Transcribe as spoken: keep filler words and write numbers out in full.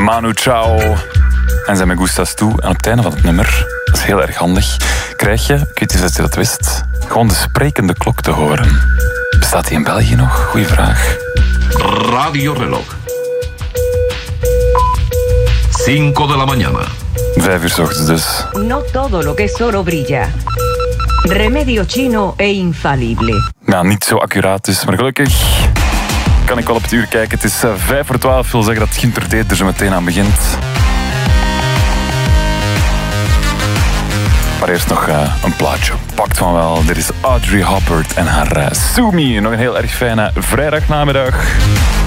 Manu Chao en zijn Me Gustas Tú. En op het einde van het nummer, dat is heel erg handig, krijg je, ik weet niet of je dat wist, gewoon de sprekende klok te horen. Bestaat die in België nog? Goeie vraag. Radio Reloj. cinco de la mañana. Vijf uur 's ochtends dus. No todo lo que es oro brilla. Remedio chino e infalible. Ja, niet zo accuraat dus, maar gelukkig kan ik wel op het uur kijken. Het is uh, vijf voor twaalf, wil zeggen dat Ginter Deet er zo meteen aan begint. Maar eerst nog uh, een plaatje. Pakt van wel. Dit is Audrey Hopper en haar uh, Sue Me. Nog een heel erg fijne vrijdagnamiddag.